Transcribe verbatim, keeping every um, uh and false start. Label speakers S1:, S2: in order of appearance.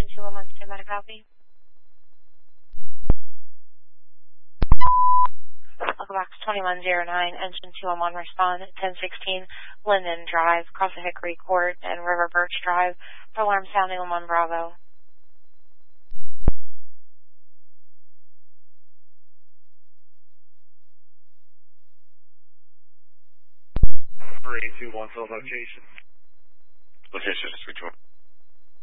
S1: two one one, stand by to copy. Local box twenty-one oh nine, engine two one one, respond at ten sixteen Linden Drive, across the Hickory Court and River Birch Drive, for alarm sounding one one Bravo.
S2: three two one, fill location.
S3: Location is three two one.